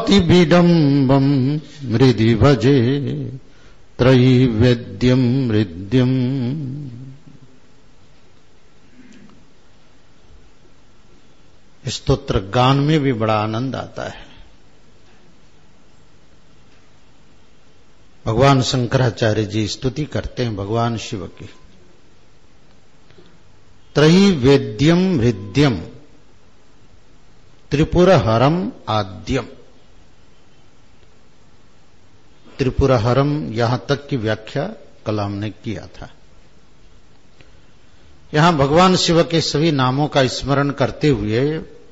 विडम्बम हृदि भजे त्रैवेद्यम हृद्यम। स्तोत्र गान में भी बड़ा आनंद आता है। भगवान शंकराचार्य जी स्तुति करते हैं भगवान शिव की। त्रैवेद्यम हृद्यम त्रिपुरहरम आद्यम। त्रिपुरहरम यहां तक की व्याख्या कल हमने किया था। यहां भगवान शिव के सभी नामों का स्मरण करते हुए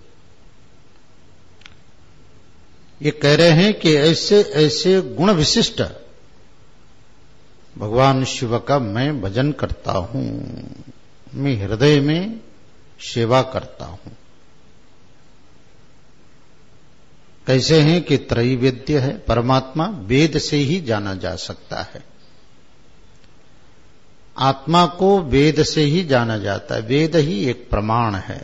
ये कह रहे हैं कि ऐसे ऐसे गुण विशिष्ट भगवान शिव का मैं भजन करता हूं, मैं हृदय में सेवा करता हूं। कैसे हैं कि त्रैवेद्य है, परमात्मा वेद से ही जाना जा सकता है। आत्मा को वेद से ही जाना जाता है, वेद ही एक प्रमाण है।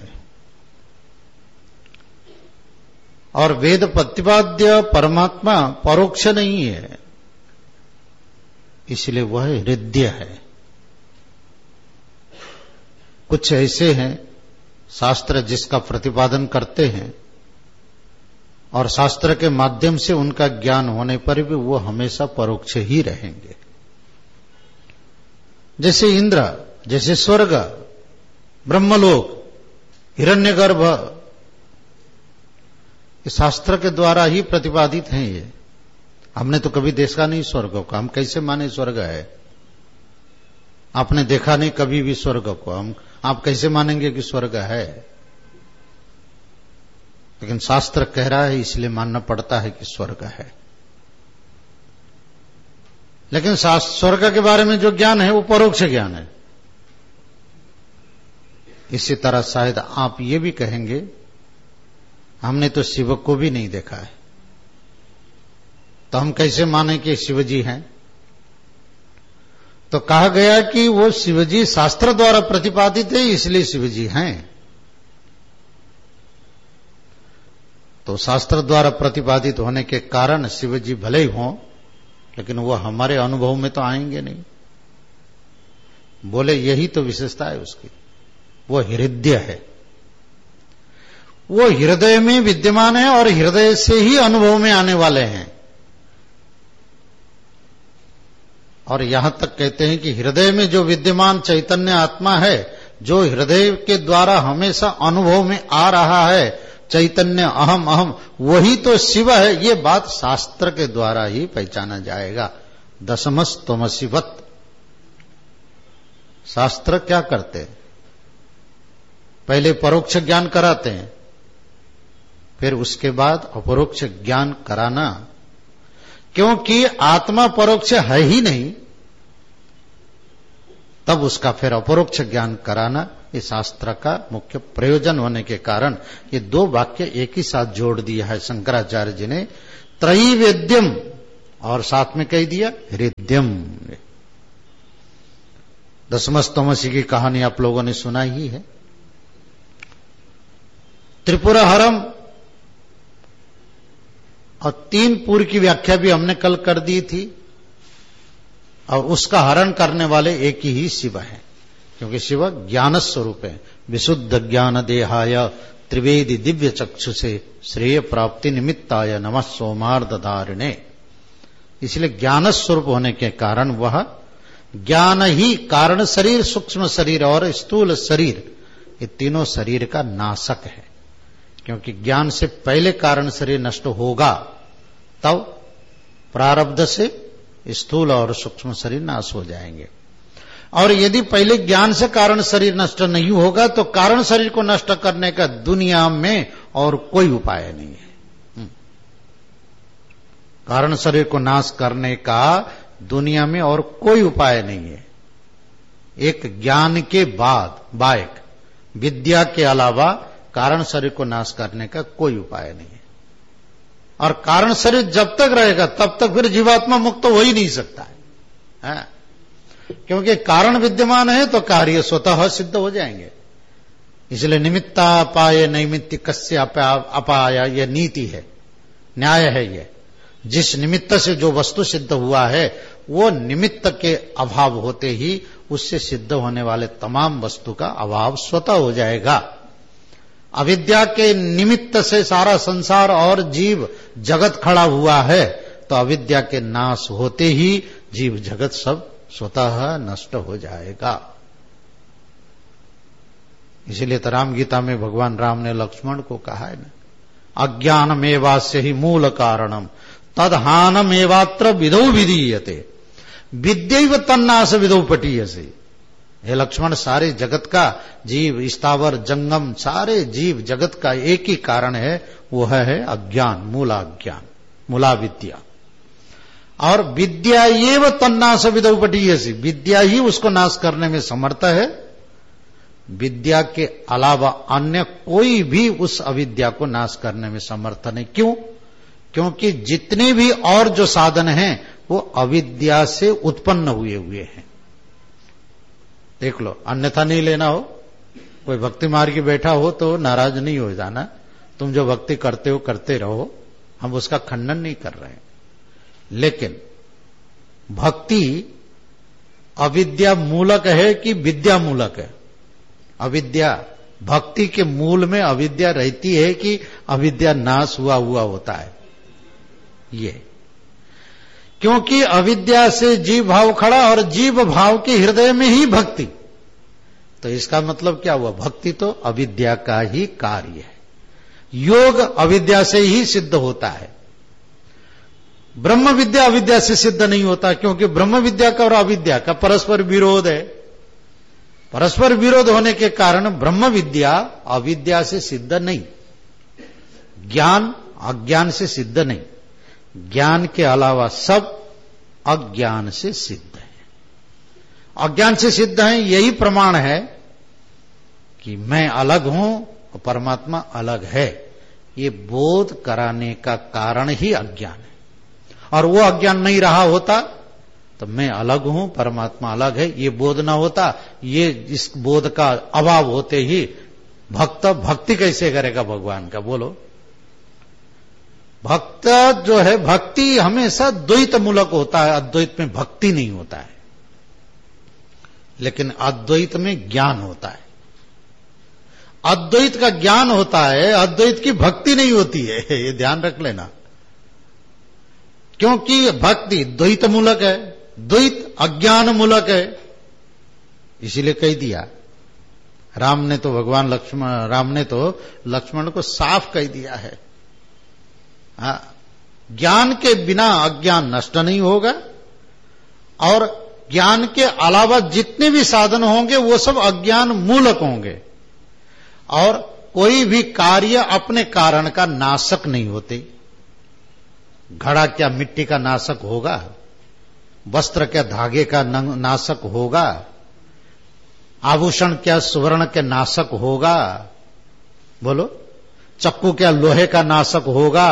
और वेद प्रतिपाद्य परमात्मा परोक्ष नहीं है, इसलिए वह हृदय है। कुछ ऐसे हैं शास्त्र जिसका प्रतिपादन करते हैं और शास्त्र के माध्यम से उनका ज्ञान होने पर भी वो हमेशा परोक्ष ही रहेंगे। जैसे इंद्र, जैसे स्वर्ग, ब्रह्मलोक, हिरण्यगर्भ, ये शास्त्र के द्वारा ही प्रतिपादित हैं। ये हमने तो कभी देखा नहीं स्वर्ग को, हम कैसे माने स्वर्ग है? आपने देखा नहीं कभी भी स्वर्ग को, आप कैसे मानेंगे कि स्वर्ग है? लेकिन शास्त्र कह रहा है इसलिए मानना पड़ता है कि स्वर्ग है। लेकिन स्वर्ग के बारे में जो ज्ञान है वो परोक्ष ज्ञान है। इसी तरह शायद आप ये भी कहेंगे हमने तो शिव को भी नहीं देखा है, तो हम कैसे माने कि शिवजी हैं? तो कहा गया कि वो शिवजी शास्त्र द्वारा प्रतिपादित है, इसलिए शिवजी हैं। तो शास्त्र द्वारा प्रतिपादित होने के कारण शिवजी भले ही हों, लेकिन वो हमारे अनुभव में तो आएंगे नहीं। बोले यही तो विशेषता है उसकी, वो हृदय है, वो हृदय में विद्यमान है और हृदय से ही अनुभव में आने वाले हैं। और यहां तक कहते हैं कि हृदय में जो विद्यमान चैतन्य आत्मा है, जो हृदय के द्वारा हमेशा अनुभव में आ रहा है, चैतन्य अहम अहम, वही तो शिव है। ये बात शास्त्र के द्वारा ही पहचाना जाएगा। दशमस त्वमसिवत। शास्त्र क्या करते हैं? पहले परोक्ष ज्ञान कराते हैं, फिर उसके बाद अपरोक्ष ज्ञान कराना। क्योंकि आत्मा परोक्ष है ही नहीं, तब उसका फिर अपरोक्ष ज्ञान कराना ये शास्त्र का मुख्य प्रयोजन होने के कारण ये दो वाक्य एक ही साथ जोड़ दिया है शंकराचार्य जी ने। त्रैवेद्यम और साथ में कह दिया हृदयम। दशमस्तमसी की कहानी आप लोगों ने सुना ही है। त्रिपुरहरम और 3 पुर की व्याख्या भी हमने कल कर दी थी, और उसका हरण करने वाले एक ही शिव है, क्योंकि शिव ज्ञान स्वरूप है। विशुद्ध ज्ञान देहाय त्रिवेदी दिव्य चक्षु से श्रेय प्राप्ति निमित्ताय नमः सोमार्धारिणे। इसलिए ज्ञान स्वरूप होने के कारण वह ज्ञान ही कारण शरीर, सूक्ष्म शरीर और स्थूल शरीर, ये तीनों शरीर का नाशक है। क्योंकि ज्ञान से पहले कारण शरीर नष्ट होगा, तब प्रारब्ध से स्थूल और सूक्ष्म शरीर नाश हो जाएंगे। और यदि पहले ज्ञान से कारण शरीर नष्ट नहीं होगा तो कारण शरीर को नष्ट करने का दुनिया में और कोई उपाय नहीं है। कारण शरीर को नाश करने का दुनिया में और कोई उपाय नहीं है। एक ज्ञान के बाद बायक विद्या के अलावा कारण शरीर को नाश करने का कोई उपाय नहीं है। और कारण शरीर जब तक रहेगा तब तक फिर जीवात्मा मुक्त तो हो ही नहीं सकता है। क्योंकि कारण विद्यमान है तो कार्य स्वतः सिद्ध हो जाएंगे। इसलिए निमित्तापाय नैमित्तिकस्य अपाय यह नीति है। न्याय है ये। जिस निमित्त से जो वस्तु सिद्ध हुआ है वो निमित्त के अभाव होते ही उससे सिद्ध होने वाले तमाम वस्तु का अभाव स्वतः हो जाएगा। अविद्या के निमित्त से सारा संसार और जीव जगत खड़ा हुआ है, तो अविद्या के नाश होते ही जीव जगत सब स्वतः नष्ट हो जाएगा। इसीलिए तो राम गीता में भगवान राम ने लक्ष्मण को कहा है ना, अज्ञानमेवास्य ही मूल कारणम तदहानमेवात्र विदौ विधीयते विद्यैव तन्नाश विदौ पटीयसे। हे लक्ष्मण, सारे जगत का जीव स्थावर जंगम सारे जीव जगत का एक ही कारण है, वो है अज्ञान, मूला ज्ञान, मूला विद्या। और विद्या एव तन्नाश विदौ पटीयसे, विद्या ही उसको नाश करने में समर्थ है। विद्या के अलावा अन्य कोई भी उस अविद्या को नाश करने में समर्थ नहीं। क्यों? क्योंकि जितने भी और जो साधन हैं वो अविद्या से उत्पन्न हुए हैं। देख लो, अन्यथा नहीं लेना हो। कोई भक्ति मार्ग की बैठा हो तो नाराज नहीं हो जाना, तुम जो भक्ति करते हो करते रहो, हम उसका खंडन नहीं कर रहे हैं। लेकिन भक्ति अविद्या मूलक है कि विद्या मूलक है? अविद्या, भक्ति के मूल में अविद्या रहती है कि अविद्या नाश हुआ होता है? ये क्योंकि अविद्या से जीव भाव खड़ा और जीव भाव के हृदय में ही भक्ति, तो इसका मतलब क्या हुआ? भक्ति तो अविद्या का ही कार्य है। योग अविद्या से ही सिद्ध होता है। ब्रह्म विद्या अविद्या से सिद्ध नहीं होता, क्योंकि ब्रह्म विद्या का और अविद्या का परस्पर विरोध है। परस्पर विरोध होने के कारण ब्रह्म विद्या अविद्या से सिद्ध नहीं, ज्ञान अज्ञान से सिद्ध नहीं, ज्ञान के अलावा सब अज्ञान से सिद्ध है। अज्ञान से सिद्ध है, यही प्रमाण है कि मैं अलग हूं और परमात्मा अलग है। ये बोध कराने का कारण ही अज्ञान है। और वो अज्ञान नहीं रहा होता तो मैं अलग हूं, परमात्मा अलग है, ये बोध ना होता। ये इस बोध का अभाव होते ही भक्त भक्ति कैसे करेगा भगवान का? बोलो। भक्त जो है, भक्ति हमेशा द्वैत मूलक होता है, अद्वैत में भक्ति नहीं होता है। लेकिन अद्वैत में ज्ञान होता है। अद्वैत का ज्ञान होता है, अद्वैत की भक्ति नहीं होती है, ये ध्यान रख लेना। क्योंकि भक्ति द्वैत मूलक है, द्वैत अज्ञान मूलक है। इसीलिए कह दिया राम ने तो लक्ष्मण को साफ कह दिया है, ज्ञान के बिना अज्ञान नष्ट नहीं होगा, और ज्ञान के अलावा जितने भी साधन होंगे वो सब अज्ञान मूलक होंगे। और कोई भी कार्य अपने कारण का नाशक नहीं होते। घड़ा क्या मिट्टी का नाशक होगा? वस्त्र क्या धागे का नाशक होगा? आभूषण क्या सुवर्ण के नाशक होगा? बोलो। चक्कू क्या लोहे का नाशक होगा?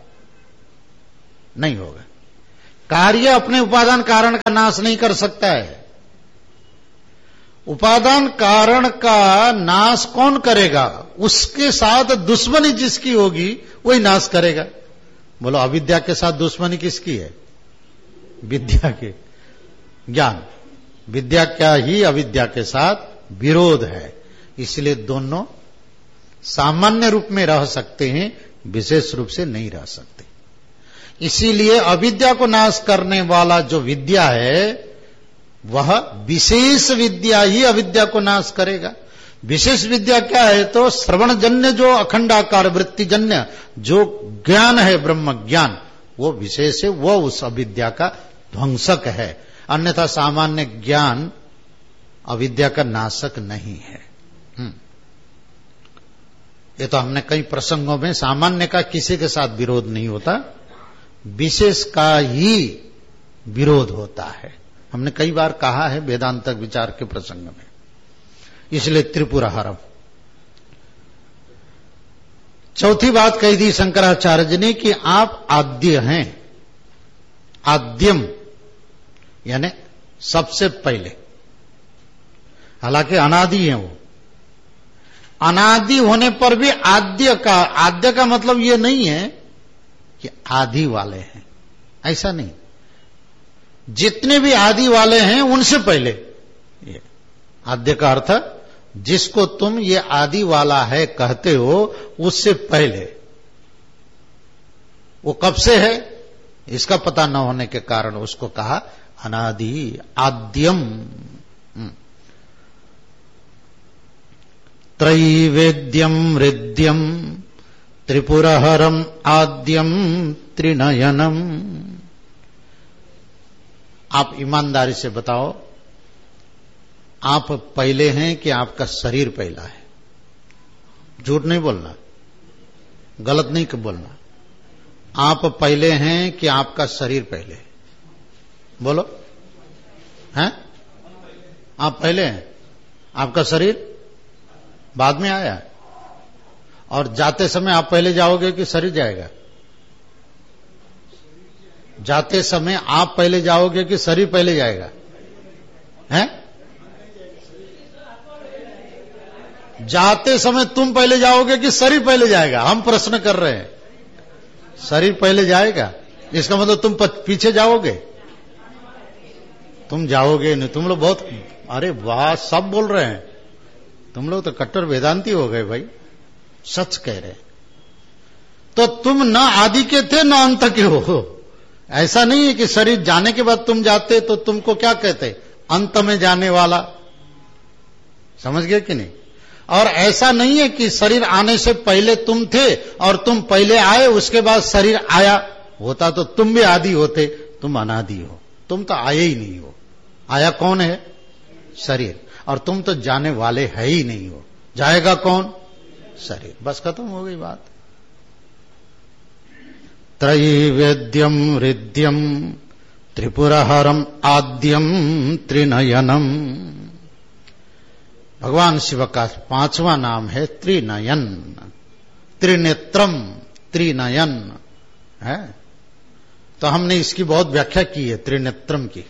नहीं होगा। कार्य अपने उपादान कारण का नाश नहीं कर सकता है। उपादान कारण का नाश कौन करेगा? उसके साथ दुश्मनी जिसकी होगी वही नाश करेगा। बोलो, अविद्या के साथ दुश्मनी किसकी है? विद्या के। ज्ञान विद्या क्या ही अविद्या के साथ विरोध है। इसलिए दोनों सामान्य रूप में रह सकते हैं, विशेष रूप से नहीं रह सकते। इसीलिए अविद्या को नाश करने वाला जो विद्या है वह विशेष विद्या ही अविद्या को नाश करेगा। विशेष विद्या क्या है? तो श्रवणजन्य जो अखंडाकार वृत्तिजन्य जो ज्ञान है, ब्रह्म ज्ञान, वो विशेष है, वो उस अविद्या का ध्वंसक है। अन्यथा सामान्य ज्ञान अविद्या का नाशक नहीं है। ये तो हमने कई प्रसंगों में, सामान्य का किसी के साथ विरोध नहीं होता, विशेष का ही विरोध होता है। हमने कई बार कहा है वेदांत विचार के प्रसंग में। इसलिए त्रिपुरहरम। चौथी बात कही थी शंकराचार्य जी ने कि आप आद्य हैं। आद्यम यानी सबसे पहले, हालांकि अनादि है वो। अनादि होने पर भी आद्य का मतलब ये नहीं है कि आदि वाले हैं, ऐसा नहीं। जितने भी आदि वाले हैं उनसे पहले, ये आद्य का अर्थ जिसको तुम ये आदि वाला है कहते हो उससे पहले, वो कब से है इसका पता न होने के कारण उसको कहा अनादि आद्यम। त्रैवेद्यम हृद्यम त्रिपुरहरम आद्यम त्रिनयनम। आप ईमानदारी से बताओ, आप पहले हैं कि आपका शरीर पहला है? झूठ नहीं बोलना, गलत नहीं बोलना। आप पहले हैं कि आपका शरीर पहले है? बोलो, हैं? आप पहले हैं, आपका शरीर बाद में आया। और जाते समय आप पहले जाओगे कि शरीर जाएगा? जाते समय आप पहले जाओगे कि शरीर पहले जाएगा? हैं? जाते समय तुम पहले जाओगे कि शरीर पहले जाएगा? हम प्रश्न कर रहे हैं। शरीर पहले जाएगा, इसका मतलब तुम पीछे जाओगे? तुम जाओगे नहीं, तुम लोग बहुत, अरे वाह, सब बोल रहे हैं। तुम लोग तो कट्टर वेदांती हो गए भाई, सच कह रहे। तो तुम न आदि के थे न अंत के हो। ऐसा नहीं है कि शरीर जाने के बाद तुम जाते तो तुमको क्या कहते? अंत में जाने वाला। समझ गए कि नहीं? और ऐसा नहीं है कि शरीर आने से पहले तुम थे और तुम पहले आए उसके बाद शरीर आया। होता तो तुम भी आदि होते, तुम अनादि हो। तुम तो आए ही नहीं हो। आया कौन है? शरीर। और तुम तो जाने वाले है ही नहीं हो। जाएगा कौन? शरीर। बस खत्म हो गई बात। त्रैवेद्यम हृद्यम त्रिपुरहरम आद्यम त्रिनयनम। भगवान शिव का 5वां नाम है त्रिनयन, त्रिनेत्रम, त्रिनयन है। तो हमने इसकी बहुत व्याख्या की है, त्रिनेत्रम की,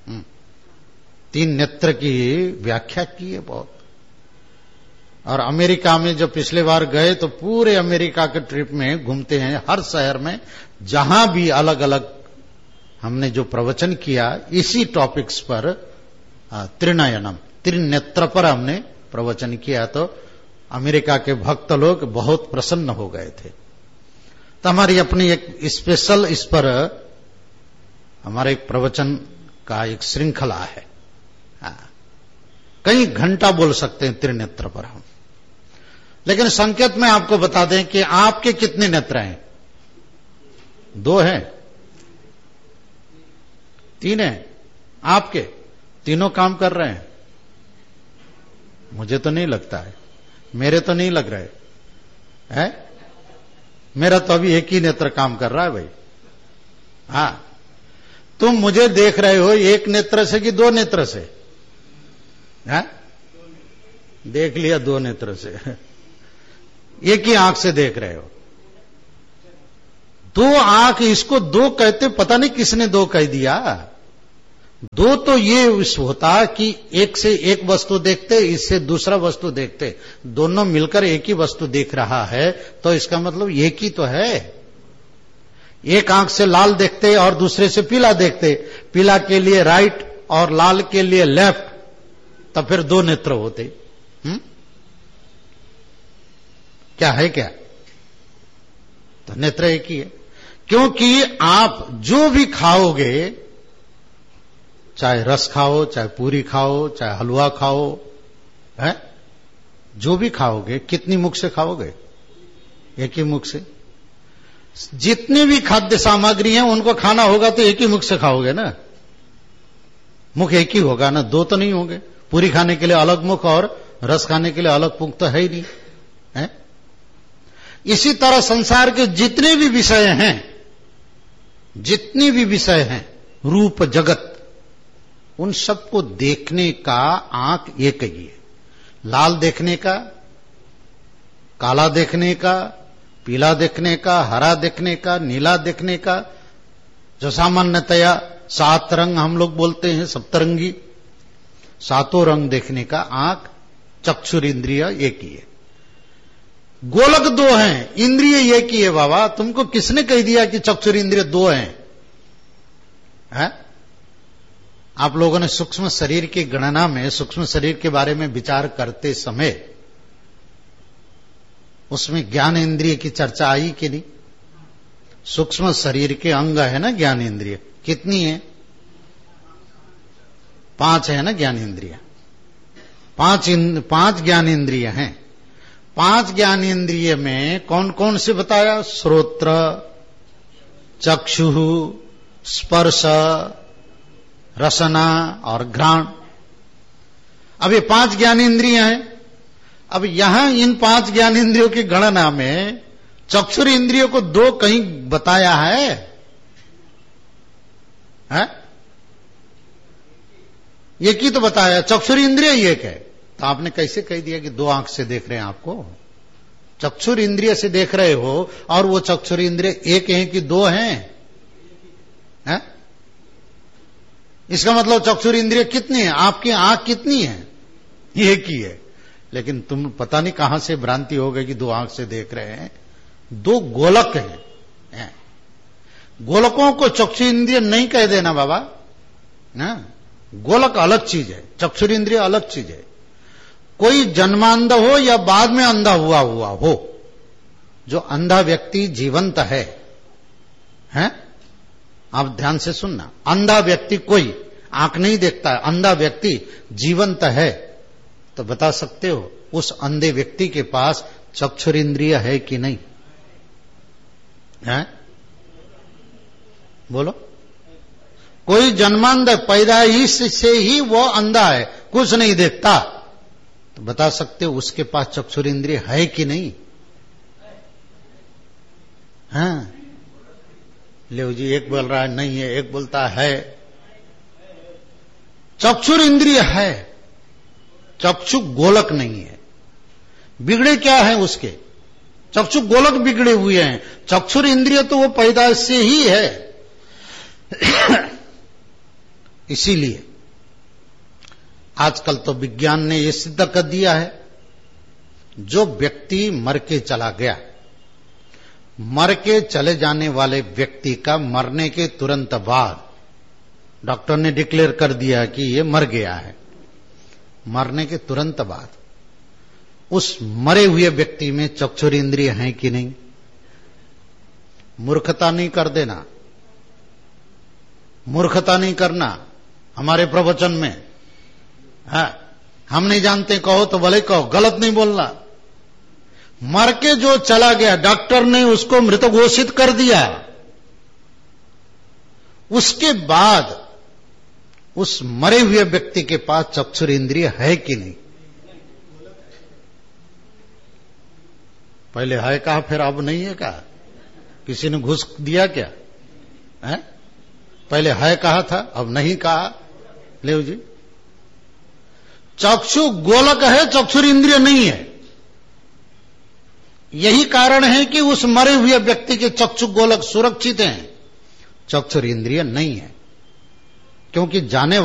3 नेत्र की व्याख्या की है बहुत। और अमेरिका में जब पिछले बार गए तो पूरे अमेरिका के ट्रिप में घूमते हैं, हर शहर में जहां भी अलग अलग हमने जो प्रवचन किया इसी टॉपिक्स पर, त्रिनयनम, त्रिनेत्र पर हमने प्रवचन किया। तो अमेरिका के भक्त लोग बहुत प्रसन्न हो गए थे। तो हमारी अपनी एक स्पेशल इस पर हमारे एक प्रवचन का एक श्रृंखला है। कई घंटा बोल सकते हैं त्रिनेत्र पर हम, लेकिन संकेत में आपको बता दें कि आपके कितने नेत्र हैं? 2 हैं? 3 हैं? आपके तीनों काम कर रहे हैं? मुझे तो नहीं लगता है, मेरे तो नहीं लग रहे है। मेरा तो अभी एक ही नेत्र काम कर रहा है भाई। हाँ, तुम मुझे देख रहे हो एक नेत्र से कि 2 नेत्र से? है? देख लिया 2 नेत्र से, एक ही आंख से देख रहे हो। 2 आंख, इसको 2 कहते, पता नहीं किसने 2 कह दिया। 2 तो ये होता कि एक से एक वस्तु देखते, इससे दूसरा वस्तु देखते, दोनों मिलकर एक ही वस्तु देख रहा है, तो इसका मतलब एक ही तो है। एक आंख से लाल देखते और दूसरे से पीला देखते, पीला के लिए राइट और लाल के लिए लेफ्ट, तब फिर 2 नेत्र होते। क्या है क्या? तो नेत्र एक ही है, क्योंकि आप जो भी खाओगे, चाहे रस खाओ, चाहे पूरी खाओ, चाहे हलवा खाओ, है, जो भी खाओगे कितनी मुख से खाओगे? एक ही मुख से। जितनी भी खाद्य सामग्री है उनको खाना होगा तो एक ही मुख से खाओगे ना। मुख एक ही होगा ना, 2 तो नहीं होंगे। पूरी खाने के लिए अलग मुख और रस खाने के लिए अलग मुख तो है ही नहीं है। इसी तरह संसार के जितने भी विषय हैं, जितनी भी विषय हैं, रूप जगत, उन सबको देखने का आंख एक ही है। लाल देखने का, काला देखने का, पीला देखने का, हरा देखने का, नीला देखने का, जो सामान्यतया 7 रंग हम लोग बोलते हैं, सप्तरंगी, 7 रंग देखने का आंख, चक्षुर इंद्रिय एक ही है। गोलक दो हैं, इंद्रिय एक ही है। बाबा तुमको किसने कह दिया कि चक्षुर इंद्रिय दो हैं? है? आप लोगों ने सूक्ष्म शरीर की गणना में, सूक्ष्म शरीर के बारे में विचार करते समय उसमें ज्ञान इंद्रिय की चर्चा आई कि नहीं? सूक्ष्म शरीर के अंग है ना ज्ञान इंद्रिय, कितनी है? 5 है ना ज्ञान इंद्रिय। 5 ज्ञान इंद्रिय हैं। 5 ज्ञान इंद्रिय में कौन कौन से बताया? श्रोत्र, चक्षु, स्पर्श, रसना और घ्राण। अब ये 5 ज्ञान इंद्रिय हैं। अब यहां इन 5 ज्ञान इंद्रियों की गणना में चक्षुर इंद्रियों को 2 कहीं बताया है? एक ही तो बताया, चक्षुर इंद्रिय एक है। तो आपने कैसे कह दिया कि 2 आंख से देख रहे हैं? आपको चक्षुर इंद्रिय से देख रहे हो और वो चक्षुर इंद्रिय एक हैं कि 2 हैं? इसका मतलब चक्षुर इंद्रिय कितनी है? आपकी आंख कितनी है? एक ही है। लेकिन तुम पता नहीं कहां से भ्रांति हो गई कि 2 आंख से देख रहे हैं। 2 गोलक हैं। गोलकों को चक्षुर इंद्रिय नहीं कह देना बाबा। गोलक अलग चीज है, चक्षुर इंद्रिय अलग चीज है। कोई जन्मांध हो या बाद में अंधा हुआ हो, जो अंधा व्यक्ति जीवंत है? आप ध्यान से सुनना। अंधा व्यक्ति, कोई आंख नहीं देखता है, अंधा व्यक्ति जीवंत है, तो बता सकते हो उस अंधे व्यक्ति के पास चक्षुर इंद्रिय है कि नहीं? बोलो। कोई जन्मांध, पैदाइश से ही वो अंधा है, कुछ नहीं देखता, तो बता सकते हो उसके पास चक्षुर इंद्रिय है कि नहीं? ले जी, एक बोल रहा है नहीं है, एक बोलता है। चक्षुर इंद्रिय है, चक्षु गोलक नहीं है। बिगड़े क्या है उसके? चक्षु गोलक बिगड़े हुए हैं। चक्षुर इंद्रिय तो वो पैदाइश से ही है। इसीलिए आजकल तो विज्ञान ने यह सिद्ध कर दिया है, जो व्यक्ति मर के चला गया, मर के चले जाने वाले व्यक्ति का मरने के तुरंत बाद डॉक्टर ने डिक्लेयर कर दिया कि ये मर गया है, मरने के तुरंत बाद उस मरे हुए व्यक्ति में चक्षुर इंद्रिय हैं कि नहीं? मूर्खता नहीं कर देना, मूर्खता नहीं करना। हमारे प्रवचन में हम नहीं जानते कहो तो भले कहो, गलत नहीं बोलना। मर के जो चला गया, डॉक्टर ने उसको मृत घोषित कर दिया, उसके बाद उस मरे हुए व्यक्ति के पास चक्षुर इंद्रिय है कि नहीं? पहले है कहा, फिर अब नहीं है कहा? किसी ने घुस दिया क्या? पहले है कहा था, अब नहीं कहा। ले जी, चक्षु गोलक है, चक्षुर इंद्रिय नहीं है। यही कारण है कि उस मरे हुए व्यक्ति के चक्षु गोलक सुरक्षित हैं, चक्षुर इंद्रिय नहीं है। क्योंकि जाने